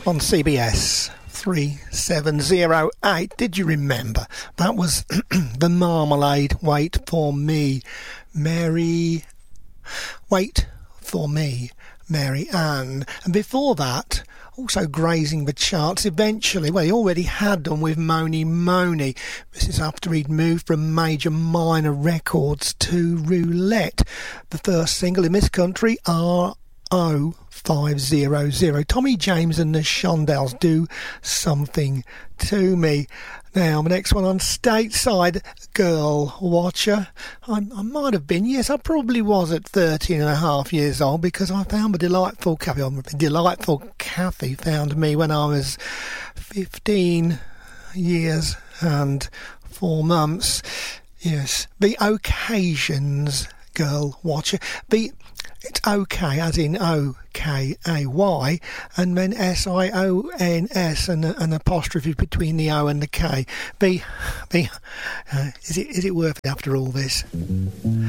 on CBS 3708. Did you remember? That was The Marmalade, Wait for Me, Mary. Wait for Me, Mary Ann. And before that, also grazing the charts eventually. Well, he already had done with Mony Mony. This is after he'd moved from Major Minor Records to Roulette. The first single in this country, RO500. Tommy James and the Shondells, Do Something to Me. Now, the next one on Stateside, Girl Watcher. I might have been, yes, I probably was at 13 and a half years old, because I found the delightful Kathy found me when I was 15 years and 4 months. Yes, The Occasions, Girl Watcher. It's OK, as in O-K-A-Y, and then S-I-O-N-S, and an apostrophe between the O and the K. Is it worth it after all this?